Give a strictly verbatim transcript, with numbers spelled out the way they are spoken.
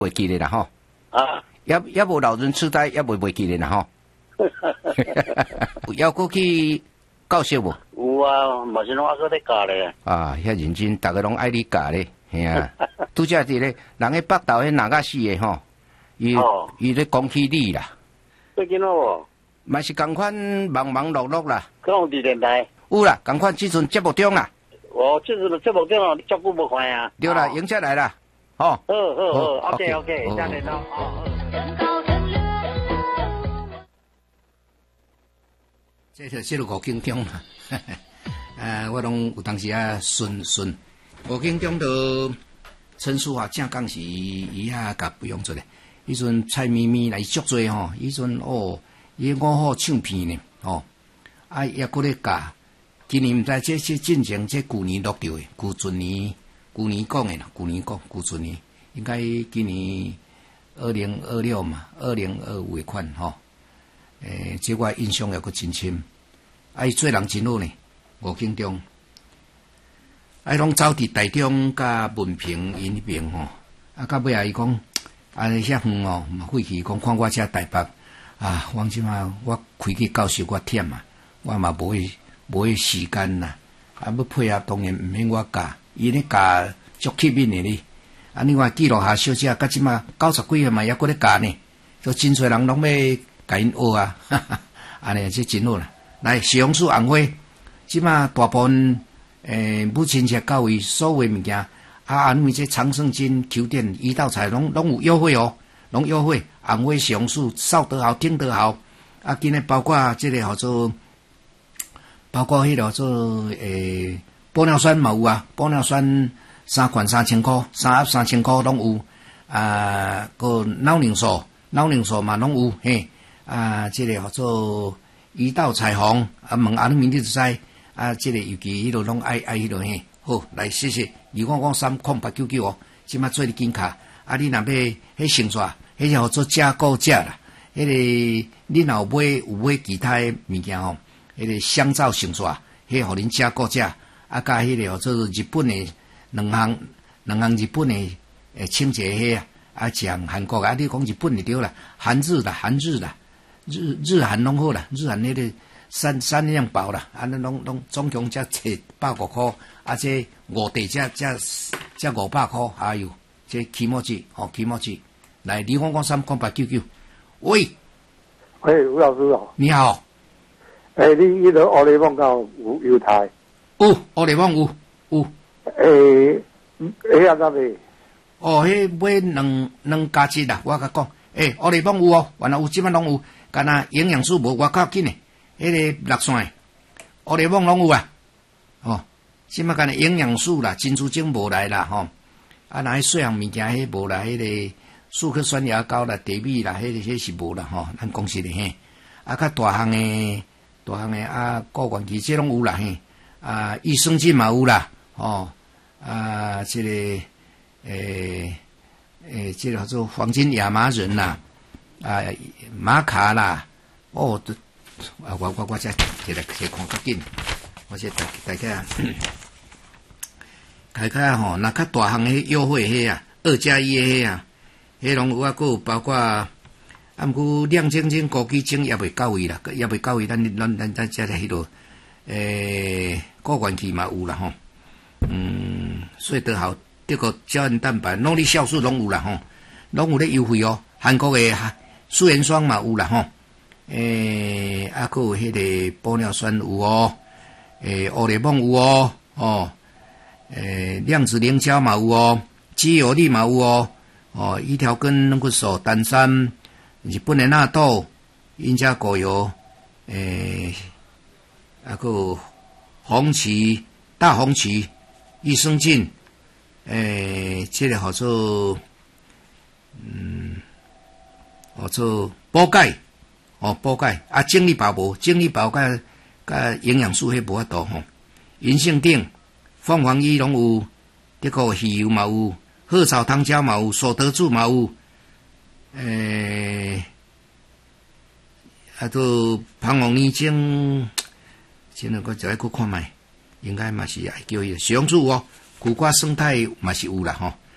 袂记咧啦吼。 啊， 也也无老人痴呆，也袂袂记咧啦吼。要过去教习无？ 有啊，嘛是拢还搁咧教咧。 啊，遐认真，逐个拢爱你教咧，嘿啊。拄则伫咧，人迄北斗迄哪个死诶吼？伊伊咧讲起你啦。 最近哦， 嘛是共款忙忙碌碌啦。 可能伫电台。 有啦，共款即阵节目中啦。 哦，即阵节目中哦，你照久无看啊？ 对啦，迎出来啦。吼。 好好好 ，OK OK，再联络。 这是这个五经中啦，呃，我拢有当时啊顺顺五经中的陈述啊，正讲是伊遐甲不用出来。迄阵蔡咪咪来足多吼，迄阵哦，伊五号唱片呢，吼，啊也搁咧教。今年毋知这这进前这旧年录着诶，旧前年旧年讲诶啦，旧年讲旧前年，应该今年二零二六嘛，二零二五诶款吼。诶，这我印象也阁真深。啊，伊做人真好呢，吴景中。啊，拢走伫台中甲文平因迄边吼。啊，到尾啊，伊讲，啊，遐远哦，嘛费气，讲看我遮台北啊，我即马我开去教授我忝啊，我嘛无迄无迄时间啦。啊，要配合当然毋免我教，伊咧教足吸引诶哩。啊，另外记录下小姐，甲即马九十几岁嘛，抑搁咧教呢，都真侪人拢要。甲因学啊，哈哈，安尼这真好啦。来，西红柿红花，即马大部分诶母亲节到位，所有物件啊，因为这长胜金球店一道菜拢拢有优惠哦，拢优惠。红花、西红柿扫得好，听得好。啊，今日包括这个叫做，包括迄个叫做诶玻尿酸嘛有啊，玻尿酸三罐三千块，三盒三千块拢有。啊，个脑凝素，脑凝素嘛拢有嘿。啊，这个叫做一道彩虹啊，问阿你明天就知啊，这个尤其迄落拢爱爱迄落嘿。好，来谢谢二五五三空八九九哦，即马做你金卡啊，你若要迄成煞，迄叫做加购价啦。迄、那个你若有买有买其他诶物件吼，迄、那个香皂成煞，迄互恁加购价啊，甲迄个叫做日本诶两项两项日本诶诶清洁迄啊，啊像韩国啊，你讲日本就对啦，韩日啦，韩日啦。日日韩拢好啦，日韩迄个三三样包啦，安尼拢拢总共才七百五块，啊这五地才才才五百块，哎呦，这起毛子吼起毛子，来二五五三空八九九，喂， 喂，吴老师哦， 你好， 诶、欸，你迄个乌雷梦有有有台？ 有乌雷梦有有， 诶，迄啊怎袂？ 哦，迄买两两加一啦，我甲讲，诶，乌雷梦有哦，原来有即摆拢有。干那营养素无外较紧诶，迄个六线，乌雷网拢有啊，哦，即摆干那营养素啦，珍珠精无来啦，吼，啊，那迄细项物件迄无啦，迄个舒克酸牙膏啦、地米啦，迄个迄是无啦，吼，咱讲实诶嘿，啊，较大项诶，大项诶啊，高原期这拢有啦嘿，啊，益生菌嘛有啦，哦，啊，这个诶诶，这个叫做黄金亚麻仁啦。啊，玛卡啦，哦，都啊，我我我再摕来摕看较紧，我先大大家，大家吼，那较大项诶优惠迄啊，二加一诶啊，迄拢有啊，还有包括啊，毋过亮晶晶、高基晶也未到位啦，也未到位，咱咱咱咱遮个迄落，诶，高原期嘛有啦吼，嗯，睡得好，这个胶原蛋白、脑力酵素拢有啦吼，拢有咧优惠哦，韩国诶。素颜霜嘛有啦吼，诶，啊，还有迄个玻尿酸有哦，诶，欧雷梦有哦，哦，诶，量子凝胶嘛有哦，肌有力嘛有哦，哦，一条根软骨素、丹参、日本的纳豆、印加果油，诶，啊，还有红旗、大红旗、益生菌，诶，这个叫做，嗯。哦，做补钙，哦，补钙啊，精力宝无，精力宝甲甲营养素迄无法度吼。银杏顶、凤凰衣拢有，这个鱼油嘛有，鹤草糖胶嘛有，所得子嘛有，诶，啊，都彷徨尼精，现在我再去看卖，应该嘛是爱叫伊西红柿哦，苦瓜生态嘛是有啦吼。